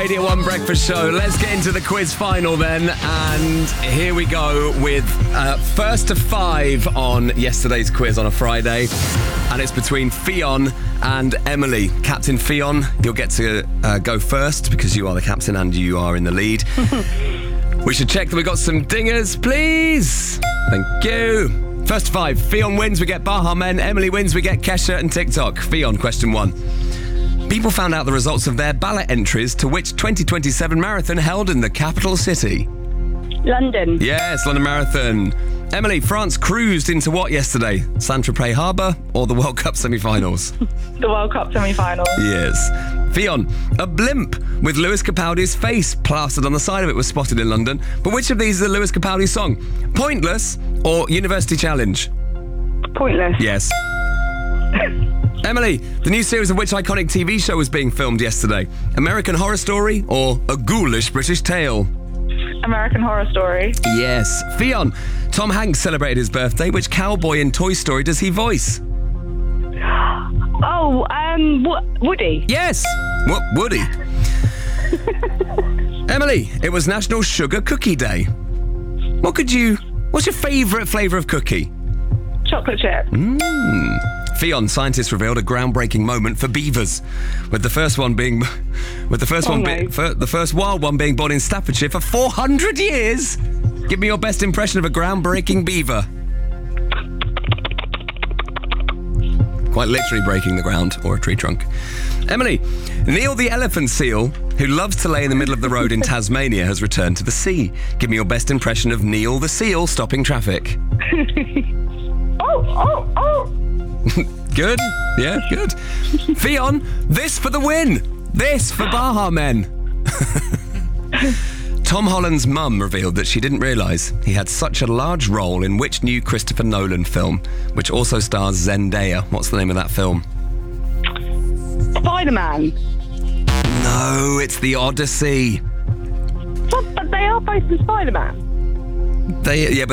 Radio 1 Breakfast Show. Let's get into the quiz final then. And here we go with first to 5 on yesterday's quiz on a Friday. And it's between Fionn and Emily. Captain Fionn, you'll get to go first because you are the captain and you are in the lead. We should check that we got some dingers, please. Thank you. First to 5. Fionn wins, we get Baha Men. Emily wins, we get Kesha and TikTok. Fionn, question 1. People found out the results of their ballot entries to which 2027 marathon held in the capital city? London. Yes, London Marathon. Emily, France cruised into what yesterday? Saint-Tropez Harbour or the World Cup semi-finals? The World Cup semi-final. Yes. Fionn, a blimp with Lewis Capaldi's face plastered on the side of it was spotted in London. But which of these is the Lewis Capaldi song? Pointless or University Challenge? Pointless. Yes. Emily, the new series of which iconic TV show was being filmed yesterday? American Horror Story or A Ghoulish British Tale? American Horror Story. Yes. Fionn, Tom Hanks celebrated his birthday. Which cowboy in Toy Story does he voice? Oh, Woody. Yes. What, Woody? Emily, it was National Sugar Cookie Day. What's your favourite flavour of cookie? Chocolate chip. Fionn, scientists revealed a groundbreaking moment for beavers, with the first wild one being born in Staffordshire for 400 years. Give me your best impression of a groundbreaking beaver. Quite literally breaking the ground, or a tree trunk. Emily, Neil the elephant seal, who loves to lay in the middle of the road in Tasmania, has returned to the sea. Give me your best impression of Neil the seal stopping traffic. Oh. Good. Yeah, good. Fionn, this for the win. This for Baha Men. Tom Holland's mum revealed that she didn't realise he had such a large role in which new Christopher Nolan film, which also stars Zendaya. What's the name of that film? Spider-Man. No, it's The Odyssey. But they are both in Spider-Man. But